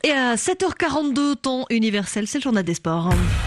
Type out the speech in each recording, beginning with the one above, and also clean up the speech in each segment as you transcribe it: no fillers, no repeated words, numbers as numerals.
Et à 7h42, temps universel, c'est le journal des sports.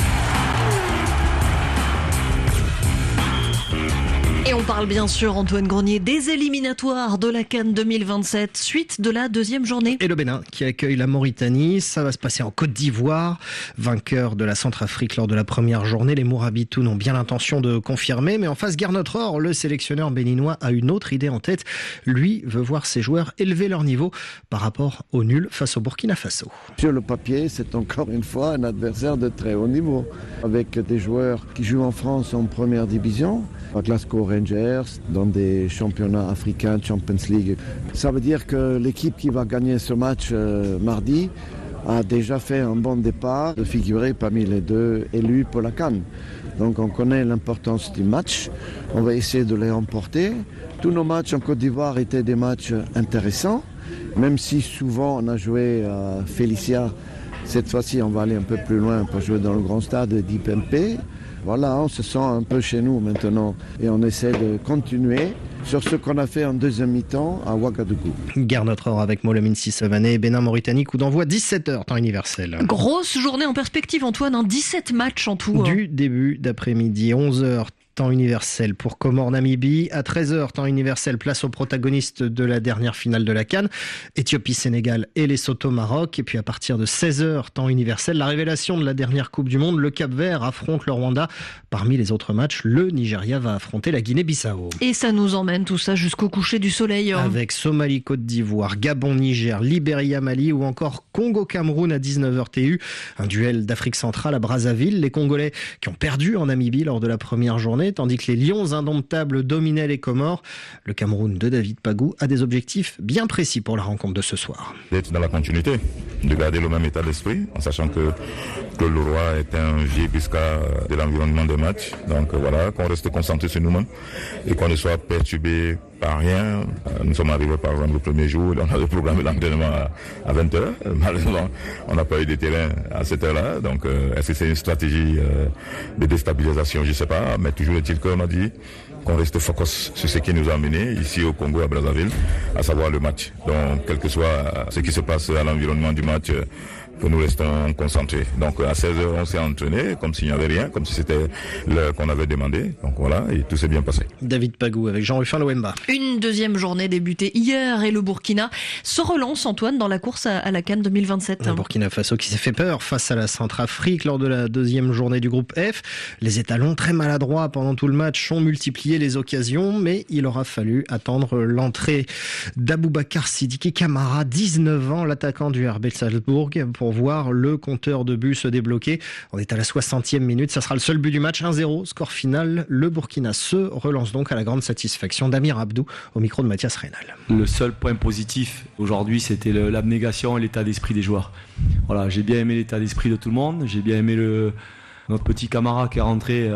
Et on parle bien sûr, Antoine Grenier, des éliminatoires de la CAN 2027, suite de la deuxième journée. Et le Bénin qui accueille la Mauritanie, ça va se passer en Côte d'Ivoire. Vainqueur de la Centrafrique lors de la première journée, les Mourabitoun ont bien l'intention de confirmer. Mais en face, Gernot Rohr, le sélectionneur béninois, a une autre idée en tête. Lui veut voir ses joueurs élever leur niveau par rapport au nul face au Burkina Faso. Sur le papier, c'est encore une fois un adversaire de très haut niveau, avec des joueurs qui jouent en France en première division, à Glasgow Rangers, dans des championnats africains, Champions League. Ça veut dire que l'équipe qui va gagner ce match mardi a déjà fait un bon départ de figurer parmi les deux élus pour la CAN. Donc on connaît l'importance du match, on va essayer de les remporter. Tous nos matchs en Côte d'Ivoire étaient des matchs intéressants, même si souvent on a joué à Félicia. Cette fois-ci, on va aller un peu plus loin pour jouer dans le grand stade d'Ipempe. Voilà, on se sent un peu chez nous maintenant et on essaie de continuer sur ce qu'on a fait en deuxième mi-temps à Ouagadougou. Gernot Rohr avec Molamine Sissavané, Bénin-Mauritanie, coup d'envoi 17h, temps universel. Grosse journée en perspective, Antoine, 17 matchs en tout. Du début d'après-midi, 11h. Temps universel pour Comore-Namibie. À 13h, temps universel, place aux protagonistes de la dernière finale de la CAN. Éthiopie-Sénégal et Lesotho-Maroc. Et puis à partir de 16h, temps universel, la révélation de la dernière Coupe du Monde. Le Cap-Vert affronte le Rwanda. Parmi les autres matchs, le Nigeria va affronter la Guinée-Bissau. Et ça nous emmène tout ça jusqu'au coucher du soleil. Avec Somalie-Côte d'Ivoire, Gabon-Niger, Libéria-Mali ou encore Congo-Cameroun à 19h TU. Un duel d'Afrique centrale à Brazzaville. Les Congolais qui ont perdu en Namibie lors de la première journée, tandis que les Lions indomptables dominaient les Comores. Le Cameroun de David Pagou a des objectifs bien précis pour la rencontre de ce soir. D'être dans la continuité, de garder le même état d'esprit, en sachant que le roi est un vieux pisca de l'environnement de match. Donc voilà, qu'on reste concentré sur nous-mêmes et qu'on ne soit perturbé par rien. Nous sommes arrivés par exemple le premier jour, on avait programmé l'entraînement à 20h. Malheureusement, on n'a pas eu de terrain à cette heure-là. Donc est-ce que c'est une stratégie de déstabilisation? Je ne sais pas, mais toujours est-il qu'on a dit qu'on reste focus sur ce qui nous a amenés ici au Congo, à Brazzaville, à savoir le match. Donc quel que soit ce qui se passe à l'environnement du match, que nous restons concentrés. Donc à 16h, on s'est entraîné comme s'il n'y avait rien, comme si c'était l'heure qu'on avait demandé. Donc voilà, et tout s'est bien passé. David Pagou avec Jean-Rufin Loemba. Une deuxième journée débutée hier et le Burkina se relance, Antoine, dans la course à la CAN 2027. Le Burkina Faso qui s'est fait peur face à la Centrafrique lors de la deuxième journée du groupe F. Les étalons très maladroits pendant tout le match ont multiplié les occasions, mais il aura fallu attendre l'entrée d'Aboubacar Sidiki Camara, 19 ans, l'attaquant du RB Salzbourg, pour voir le compteur de buts se débloquer. On est à la 60e minute, ça sera le seul but du match, 1-0, score final. Le Burkina se relance donc à la grande satisfaction d'Amir Abdou au micro de Mathias Reynal. Le seul point positif aujourd'hui, c'était l'abnégation et l'état d'esprit des joueurs. Voilà, j'ai bien aimé l'état d'esprit de tout le monde, j'ai bien aimé notre petit Camara qui est rentré,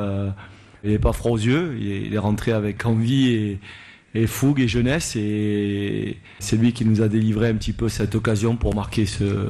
il n'est pas froid aux yeux, il est rentré avec envie et fougue et jeunesse, et c'est lui qui nous a délivré un petit peu cette occasion pour marquer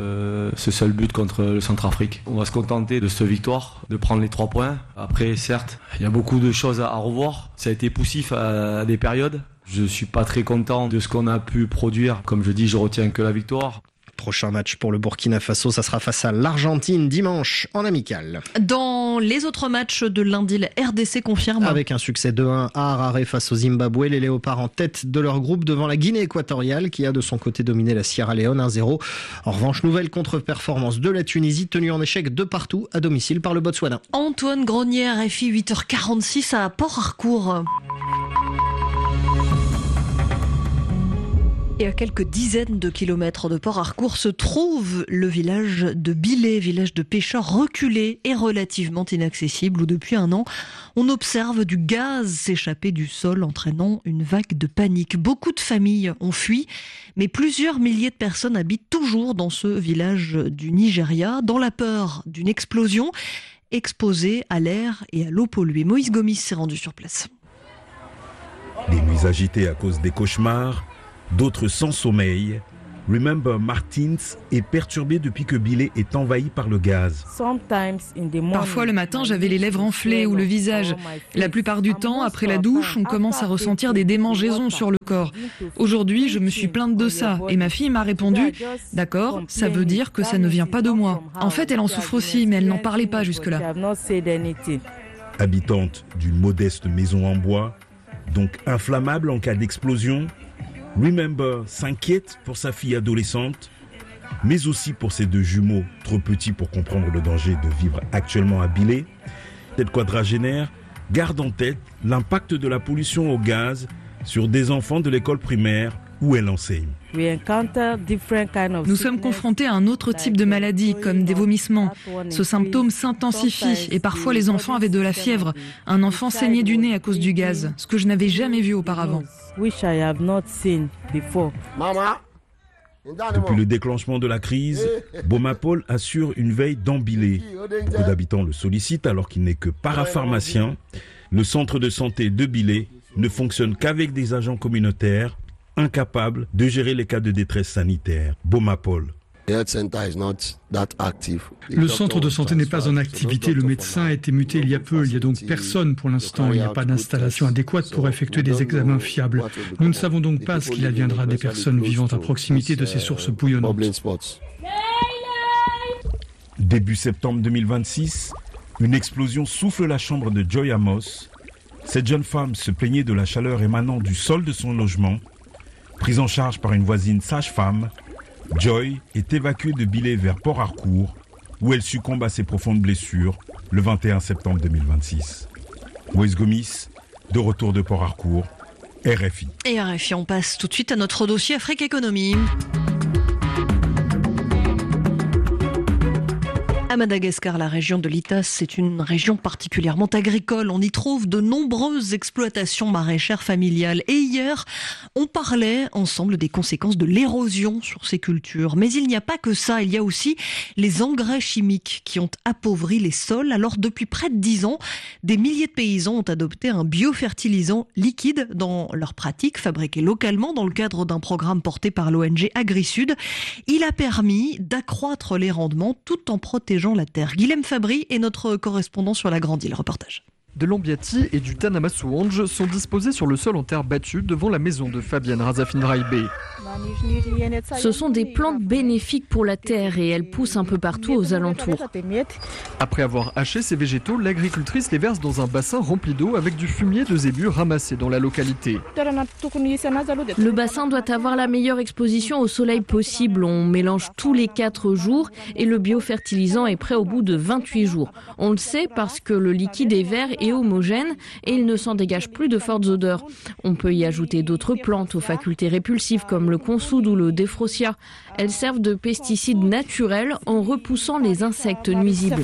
ce seul but contre le Centrafrique. On va se contenter de cette victoire, de prendre les 3 points. Après, certes, il y a beaucoup de choses à revoir. Ça a été poussif à des périodes. Je suis pas très content de ce qu'on a pu produire. Comme je dis, je retiens que la victoire. Prochain match pour le Burkina Faso, ça sera face à l'Argentine dimanche en amical. Dans les autres matchs de lundi, la RDC confirme. Avec un succès 2-1 à Harare face au Zimbabwe, les Léopards en tête de leur groupe devant la Guinée équatoriale qui a de son côté dominé la Sierra Leone 1-0. En revanche, nouvelle contre-performance de la Tunisie tenue en échec de partout à domicile par le Botswana. Antoine Grenier, RFI, 8h46 à Port-Harcourt. Et à quelques dizaines de kilomètres de Port-Harcourt se trouve le village de Bilé, village de pêcheurs reculé et relativement inaccessible où depuis un an, on observe du gaz s'échapper du sol entraînant une vague de panique. Beaucoup de familles ont fui, mais plusieurs milliers de personnes habitent toujours dans ce village du Nigeria, dans la peur d'une explosion, exposée à l'air et à l'eau polluée. Moïse Gomis s'est rendu sur place. Des nuits agitées à cause des cauchemars, d'autres sans sommeil, Remember Martins est perturbé depuis que Bilé est envahi par le gaz. Parfois le matin, j'avais les lèvres enflées ou le visage. La plupart du temps, après la douche, on commence à ressentir des démangeaisons sur le corps. Aujourd'hui, je me suis plainte de ça et ma fille m'a répondu « D'accord, ça veut dire que ça ne vient pas de moi ». En fait, elle en souffre aussi, mais elle n'en parlait pas jusque-là. Habitante d'une modeste maison en bois, donc inflammable en cas d'explosion, Remember s'inquiète pour sa fille adolescente, mais aussi pour ses 2 jumeaux trop petits pour comprendre le danger de vivre actuellement à Bilé. Cette quadragénaire garde en tête l'impact de la pollution au gaz sur des enfants de l'école primaire où elle enseigne. Nous sommes confrontés à un autre type de maladie, comme des vomissements. Ce symptôme s'intensifie et parfois les enfants avaient de la fièvre. Un enfant saignait du nez à cause du gaz, ce que je n'avais jamais vu auparavant. Depuis le déclenchement de la crise, Bomapol assure une veille dans Bilé. Beaucoup d'habitants le sollicitent alors qu'il n'est que parapharmacien. Le centre de santé de Bilé ne fonctionne qu'avec des agents communautaires incapables de gérer les cas de détresse sanitaire. Bomapol. Le centre de santé n'est pas en activité, le médecin a été muté il y a peu, il n'y a donc personne pour l'instant, il n'y a pas d'installation adéquate pour effectuer des examens fiables. Nous ne savons donc pas ce qu'il adviendra des personnes vivant à proximité de ces sources bouillonnantes. Début septembre 2026, une explosion souffle la chambre de Joy Amos. Cette jeune femme se plaignait de la chaleur émanant du sol de son logement. Prise en charge par une voisine sage-femme, Joy est évacuée de Bilé vers Port Harcourt, où elle succombe à ses profondes blessures le 21 septembre 2026. Moïse Gomis, de retour de Port Harcourt, RFI. Et RFI, on passe tout de suite à notre dossier Afrique Économie. À Madagascar, la région de l'Itas, c'est une région particulièrement agricole. On y trouve de nombreuses exploitations maraîchères familiales. Et hier, on parlait ensemble des conséquences de l'érosion sur ces cultures. Mais il n'y a pas que ça, il y a aussi les engrais chimiques qui ont appauvri les sols. Alors depuis près de 10 ans, des milliers de paysans ont adopté un biofertilisant liquide dans leur pratique, fabriqué localement dans le cadre d'un programme porté par l'ONG AgriSud. Il a permis d'accroître les rendements tout en protégeant la terre. Guilhem Fabry est notre correspondant sur la Grande Île. Reportage. De l'ambiati et du tanamassouange sont disposés sur le sol en terre battue devant la maison de Fabienne Razafin-Raibé. Ce sont des plantes bénéfiques pour la terre et elles poussent un peu partout aux alentours. Après avoir haché ces végétaux, l'agricultrice les verse dans un bassin rempli d'eau avec du fumier de zébu ramassé dans la localité. Le bassin doit avoir la meilleure exposition au soleil possible. On mélange tous les 4 jours et le biofertilisant est prêt au bout de 28 jours. On le sait parce que le liquide est vert et homogène et il ne s'en dégage plus de fortes odeurs. On peut y ajouter d'autres plantes aux facultés répulsives comme le consoude ou le défrossia. Elles servent de pesticides naturels en repoussant les insectes nuisibles.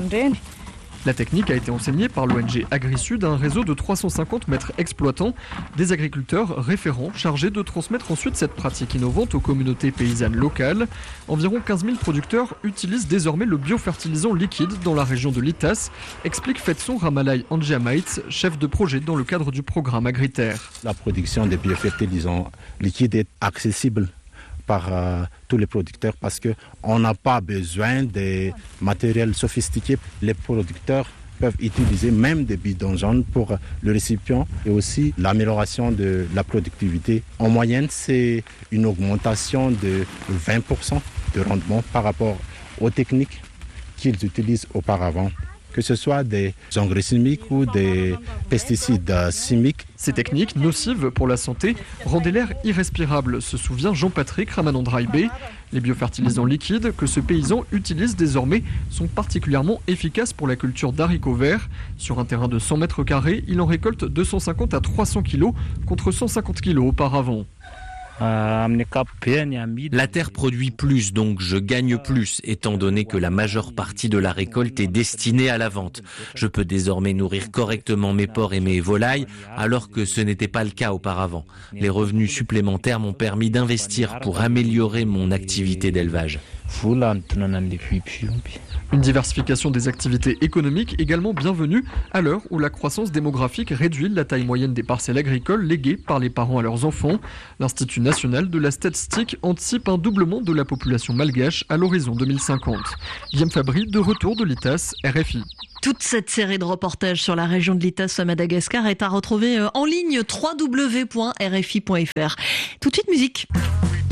La technique a été enseignée par l'ONG AgriSud à un réseau de 350 maîtres exploitants, des agriculteurs référents chargés de transmettre ensuite cette pratique innovante aux communautés paysannes locales. Environ 15 000 producteurs utilisent désormais le biofertilisant liquide dans la région de l'Itas, explique Fetson Ramalai Anjamaitz, chef de projet dans le cadre du programme Agriterre. La production des biofertilisants liquides est accessible par tous les producteurs parce qu'on n'a pas besoin de matériel sophistiqué. Les producteurs peuvent utiliser même des bidons jaunes pour le récipient et aussi l'amélioration de la productivité. En moyenne, c'est une augmentation de 20% de rendement par rapport aux techniques qu'ils utilisent auparavant, que ce soit des engrais chimiques ou des pesticides chimiques. Ces techniques, nocives pour la santé, rendaient l'air irrespirable, se souvient Jean-Patrick Ramanandraibé. Les biofertilisants liquides que ce paysan utilise désormais sont particulièrement efficaces pour la culture d'haricots verts. Sur un terrain de 100 mètres carrés, il en récolte 250 à 300 kilos contre 150 kilos auparavant. La terre produit plus, donc je gagne plus, étant donné que la majeure partie de la récolte est destinée à la vente. Je peux désormais nourrir correctement mes porcs et mes volailles, alors que ce n'était pas le cas auparavant. Les revenus supplémentaires m'ont permis d'investir pour améliorer mon activité d'élevage. Une diversification des activités économiques également bienvenue à l'heure où la croissance démographique réduit la taille moyenne des parcelles agricoles léguées par les parents à leurs enfants. L'Institut national de la statistique anticipe un doublement de la population malgache à l'horizon 2050. Guillaume Fabry, de retour de l'ITAS, RFI. Toute cette série de reportages sur la région de l'ITAS à Madagascar est à retrouver en ligne www.rfi.fr. Tout de suite musique.